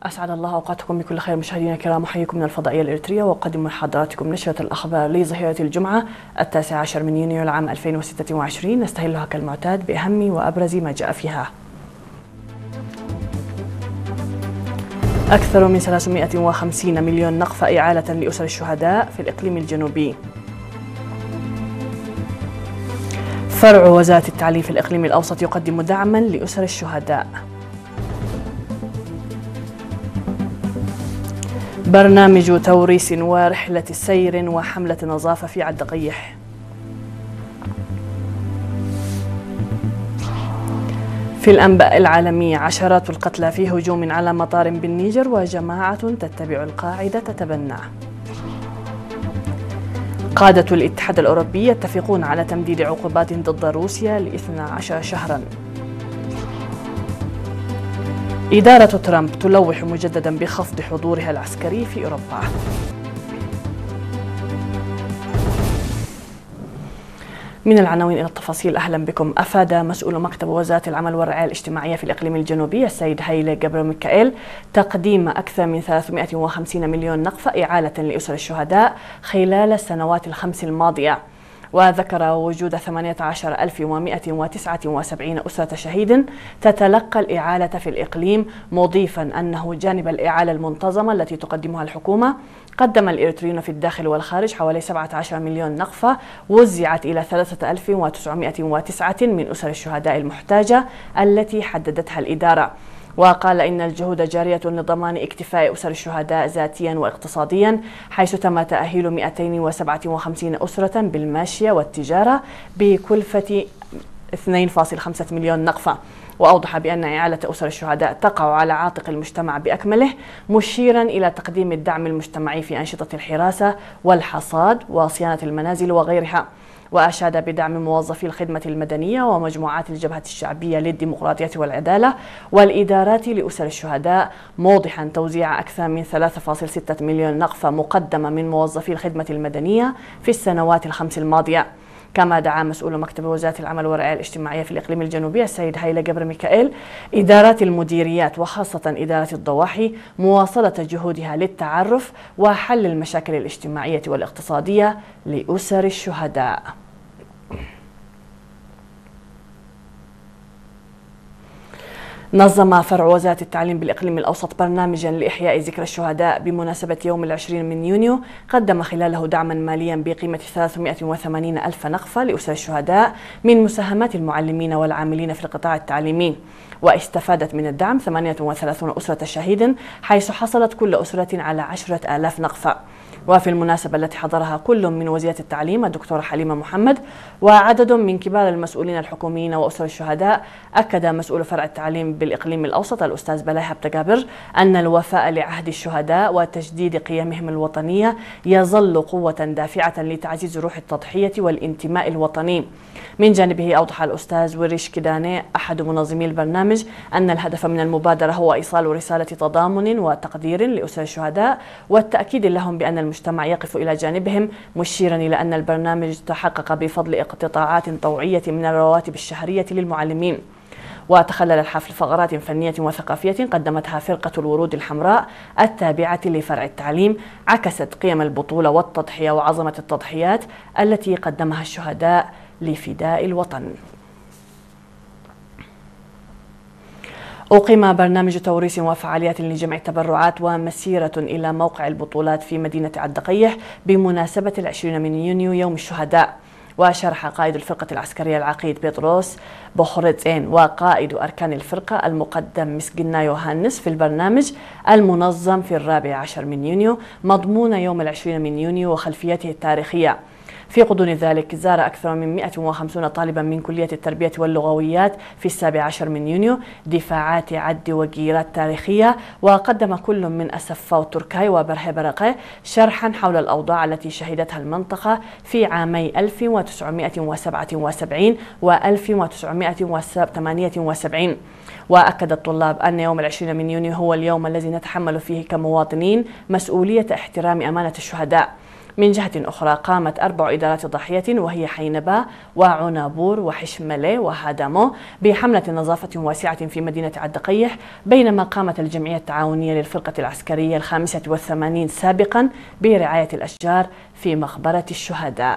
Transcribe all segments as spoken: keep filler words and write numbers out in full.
أسعد الله أوقاتكم بكل خير مشاهدينا الكرام، أحييكم من الفضائية الإريترية وأقدم لحضراتكم نشرة الأخبار لظهيرة الجمعة التاسع عشر من يونيو العام ألفين وستة وعشرين، نستهلها كالمعتاد بأهم وأبرز ما جاء فيها. أكثر من ثلاثمائة وخمسين مليون نقفة إعالة لأسر الشهداء في الإقليم الجنوبي. فرع وزارة التعليم في الإقليم الأوسط يقدم دعما لأسر الشهداء. برنامج توريث ورحلة سير وحملة نظافة في عالدقيح. في الأنباء العالمية، عشرات القتلى في هجوم على مطار بالنيجر وجماعة تتبع القاعدة تتبنى. قادة الاتحاد الأوروبي يتفقون على تمديد عقوبات ضد روسيا لاثني عشر شهرا. إدارة ترامب تلوح مجددا بخفض حضورها العسكري في أوروبا. من العناوين إلى التفاصيل، أهلا بكم. أفاد مسؤول مكتب وزارة العمل والرعاية الاجتماعية في الإقليم الجنوبي السيد هايلي جابريل ميكائيل تقديم أكثر من ثلاثمائة وخمسين مليون نقفة إعالة لأسر الشهداء خلال السنوات الخمس الماضية، وذكر وجود ثمانية عشر ألف ومائة وتسعة وسبعين أسرة شهيد تتلقى الإعالة في الإقليم، مضيفا أنه جانب الإعالة المنتظمة التي تقدمها الحكومة، قدم الإريتريون في الداخل والخارج حوالي سبعة عشر مليون نقفة وزعت إلى ثلاثة آلاف وتسعمائة وتسعة من أسر الشهداء المحتاجة التي حددتها الإدارة. وقال إن الجهود جارية لضمان اكتفاء أسر الشهداء ذاتيا واقتصاديا، حيث تم تأهيل مئتين وسبعة وخمسين أسرة بالماشية والتجارة بكلفة اثنين فاصلة خمسة مليون نقفة. وأوضح بأن إعالة أسر الشهداء تقع على عاتق المجتمع بأكمله، مشيرا إلى تقديم الدعم المجتمعي في أنشطة الحراسة والحصاد وصيانة المنازل وغيرها. وأشاد بدعم موظفي الخدمة المدنية ومجموعات الجبهة الشعبية للديمقراطية والعدالة والإدارات لأسر الشهداء، موضحا توزيع أكثر من ثلاثة فاصلة ستة مليون نقفة مقدمة من موظفي الخدمة المدنية في السنوات الخمس الماضية. كما دعا مسؤول مكتب وزارة العمل والرعاية الاجتماعية في الإقليم الجنوبي السيد هايلي جابريل ميكائيل إدارات المديريات وخاصة إدارة الضواحي مواصلة جهودها للتعرف وحل المشاكل الاجتماعية والاقتصادية لأسر الشهداء. نظم فرع وزارة التعليم بالإقليم الأوسط برنامجا لإحياء ذكرى الشهداء بمناسبة يوم العشرين من يونيو، قدم خلاله دعما ماليا بقيمة ثلاثمائة وثمانين ألف نقفة لأسر الشهداء من مساهمات المعلمين والعاملين في القطاع التعليمي. واستفادت من الدعم ثمانية وثلاثين أسرة شهيد، حيث حصلت كل أسرة على عشرة آلاف نقفة. وفي المناسبة التي حضرها كل من وزيرة التعليم الدكتورة حليمة محمد وعدد من كبار المسؤولين الحكوميين وأسر الشهداء، أكد مسؤول فرع التعليم بالإقليم الأوسط الأستاذ بلاي هبتجابر أن الوفاء لعهد الشهداء وتجديد قيمهم الوطنية يظل قوة دافعة لتعزيز روح التضحية والانتماء الوطني. من جانبه أوضح الأستاذ وريش كداني أحد منظمي البرنامج أن الهدف من المبادرة هو إيصال رسالة تضامن وتقدير لأسر الشهداء والتأكيد لهم بأن المجتمع يقف إلى جانبهم، مشيرا إلى أن البرنامج تحقق بفضل اقتطاعات طوعية من الرواتب الشهرية للمعلمين. وتخلل الحفل فقرات فنية وثقافية قدمتها فرقة الورود الحمراء التابعة لفرع التعليم، عكست قيم البطولة والتضحية وعظمة التضحيات التي قدمها الشهداء لفداء الوطن. أقيم برنامج توريث وفعاليات لجمع التبرعات ومسيرة إلى موقع البطولات في مدينة عالدقيح بمناسبة العشرين من يونيو يوم الشهداء. وشرح قائد الفرقة العسكرية العقيد بطرس بوخورتزين وقائد أركان الفرقة المقدم مسجنا يوهانس في البرنامج المنظم في الرابع عشر من يونيو مضمون يوم العشرين من يونيو وخلفيته التاريخية. في غضون ذلك زار أكثر من مئة وخمسين طالبا من كلية التربية واللغويات في السابع عشر من يونيو دفاعات عد وجيرات تاريخية، وقدم كل من أسفا وتركاي وبرهي برقة شرحا حول الأوضاع التي شهدتها المنطقة في عامي ألف وتسعمائة وسبعة وسبعين و ألف وتسعمائة وثمانية وسبعين. وأكد الطلاب أن يوم العشرين من يونيو هو اليوم الذي نتحمل فيه كمواطنين مسؤولية احترام أمانة الشهداء. من جهة أخرى قامت أربع إدارات ضاحية وهي حينبا وعنابور وحشملة وهادامو بحملة نظافة واسعة في مدينة عدقيح، بينما قامت الجمعية التعاونية للفرقة العسكرية الخامسة والثمانين سابقا برعاية الأشجار في مقبرة الشهداء.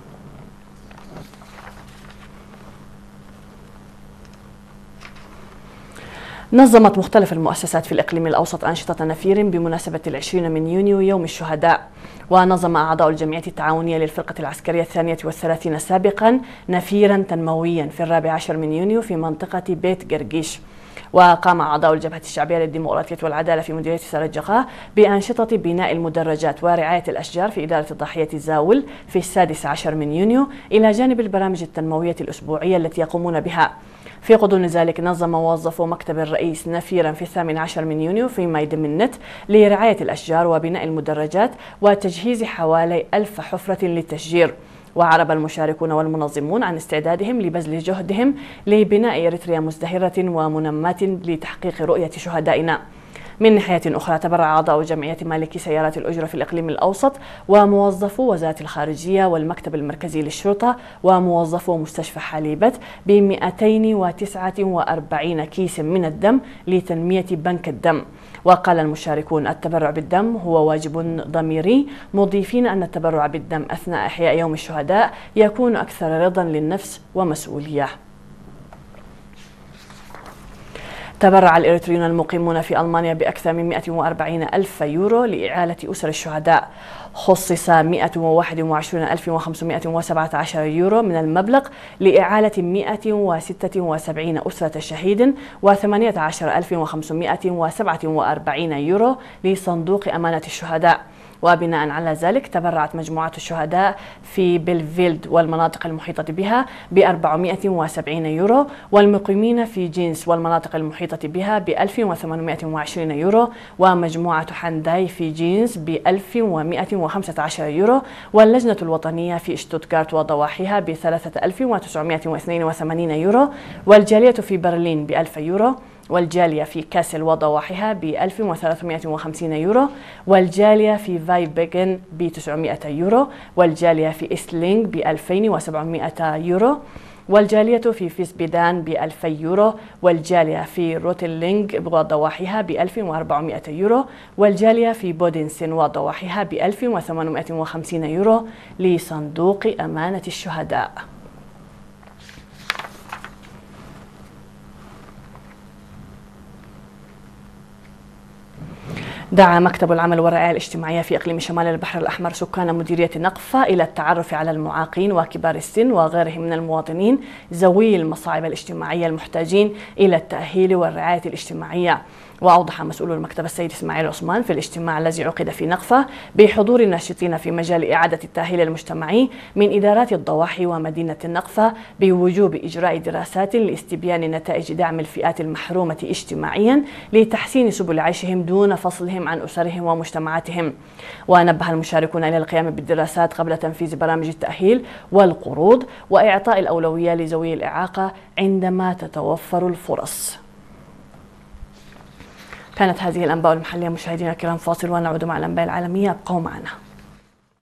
نظمت مختلف المؤسسات في الإقليم الأوسط أنشطة نفير بمناسبة العشرين من يونيو يوم الشهداء. ونظم أعضاء الجمعية التعاونية للفرقة العسكرية الثانية والثلاثين سابقا نفيرا تنمويا في الرابع عشر من يونيو في منطقة بيت قرقيش. وقام أعضاء الجبهة الشعبية للديمقراطية والعدالة في مديرية سرجقة بأنشطة بناء المدرجات ورعاية الأشجار في إدارة الضاحية زاول في السادس عشر من يونيو، إلى جانب البرامج التنموية الأسبوعية التي يقومون بها. في غضون ذلك نظم موظفو مكتب الرئيس نفيرا في الثامن عشر من يونيو في ميدان منت لرعاية الأشجار وبناء المدرجات وتجهيز حوالي ألف حفرة للتشجير. وعرب المشاركون والمنظمون عن استعدادهم لبذل جهدهم لبناء إريتريا مزدهرة ومنماة لتحقيق رؤية شهدائنا. من ناحية أخرى تبرع أعضاء جمعية مالكي سيارات الأجرة في الإقليم الأوسط وموظفو وزارة الخارجية والمكتب المركزي للشرطة وموظفو مستشفى حليبة ب مئتين وتسعة وأربعين كيس من الدم لتنمية بنك الدم. وقال المشاركون التبرع بالدم هو واجب ضميري، مضيفين أن التبرع بالدم أثناء إحياء يوم الشهداء يكون أكثر رضا للنفس ومسؤولية. تبرع الإريتريون المقيمون في ألمانيا بأكثر من مئة وأربعين ألف يورو لإعالة أسر الشهداء. خصص مئة وواحد وعشرين ألف وخمسمئة وسبعة عشر يورو من المبلغ لإعالة مئة وستة وسبعين أسرة شهيد، وثمانية عشر ألف وخمسمئة وسبعة وأربعين يورو لصندوق أمانة الشهداء. وبناء على ذلك تبرعت مجموعات الشهداء في بلفيلد والمناطق المحيطة بها ب أربعمئة وسبعين يورو، والمقيمين في جينس والمناطق المحيطة بها ب ألف وثمانمئة وعشرين يورو، ومجموعة حنداي في جينس ب ألف ومئة وخمسة عشر يورو، واللجنة الوطنية في شتوتغارت وضواحيها ب ثلاثة آلاف وتسعمئة واثنين وثمانين يورو، والجالية في برلين ب ألف يورو، والجالية في كاسل وضواحيها ب ألف وثلاثمئة وخمسين يورو، والجالية في فايبيغن ب تسعمئة يورو، والجالية في إسلينغ ب ألفين وسبعمئة يورو، والجالية في فيسبيدان ب ألفي يورو، والجالية في روتيلينغ وضواحيها ب ألف وأربعمئة يورو، والجالية في بودنسن وضواحيها ب ألف وثمانمئة وخمسين يورو لصندوق أمانة الشهداء. دعا مكتب العمل والرعاية الاجتماعية في إقليم شمال البحر الأحمر سكان مديرية نقفة إلى التعرف على المعاقين وكبار السن وغيرهم من المواطنين ذوي المصاعب الاجتماعية المحتاجين إلى التأهيل والرعاية الاجتماعية. وأوضح مسؤول المكتب السيد إسماعيل عثمان في الاجتماع الذي عقد في نقفة بحضور الناشطين في مجال إعادة التأهيل المجتمعي من إدارات الضواحي ومدينة النقفة بوجوب إجراء دراسات لاستبيان نتائج دعم الفئات المحرومة اجتماعيا لتحسين سبل عيشهم دون فصلهم عن أسرهم ومجتمعاتهم. ونبه المشاركون إلى القيام بالدراسات قبل تنفيذ برامج التأهيل والقروض وإعطاء الأولوية لذوي الإعاقة عندما تتوفر الفرص. كانت هذه الأنباء المحلية مشاهدينا الكرام، فاصل ونعود مع الأنباء العالمية، ابقوا معنا.